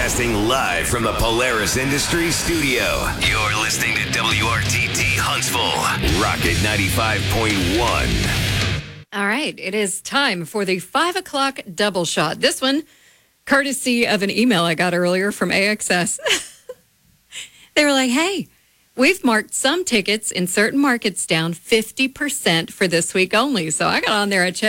Broadcasting live from the Polaris Industries studio. You're listening to WRTT Huntsville, Rocket 95.1. All right, it is time for the 5 o'clock double shot. This one, courtesy of an email I got earlier from AXS. They were like, hey, we've marked some tickets in certain markets down 50% for this week only. So I got on there, I checked.